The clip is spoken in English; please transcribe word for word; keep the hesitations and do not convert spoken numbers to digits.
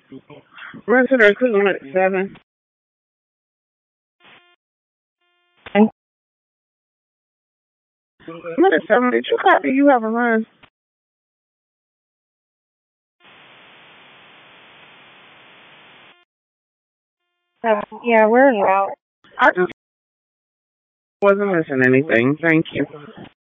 Run to the Cleveland at seven. And I'm at seven. Did you copy? You have a run. so, yeah, we're en route. I just wasn't missing anything. Thank you.